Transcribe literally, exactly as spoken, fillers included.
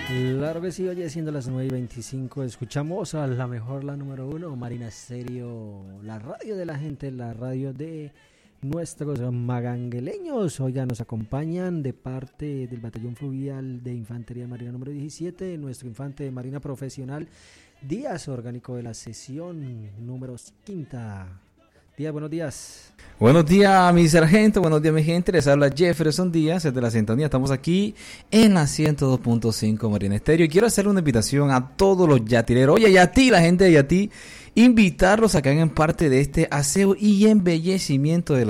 Claro que sí, oye, siendo las nueve y veinticinco, escuchamos a la mejor, la número uno, Marina Stereo, la radio de la gente, la radio de nuestros magangueleños. Oiga, nos acompañan de parte del Batallón Fluvial de Infantería Marina número diecisiete, nuestro infante de Marina Profesional, Díaz, orgánico de la sesión número quinta. Díaz, buenos días. Buenos días, mi sargento, buenos días, mi gente. Les habla Jefferson Díaz desde la sintonía. Estamos aquí en la ciento dos punto cinco Marina Estéreo y quiero hacerle una invitación a todos los yatileros. Oye, Yatí, la gente de Yatí, invitarlos a que hagan parte de este aseo y embellecimiento de la